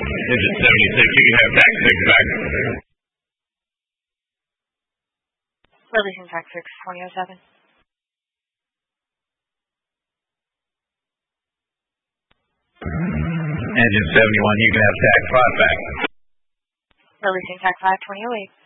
Engine 76, you can have TAC 6 back. Releasing TAC 6, 2007. Engine 71, you can have TAC 5 back. Releasing TAC 5, 2008.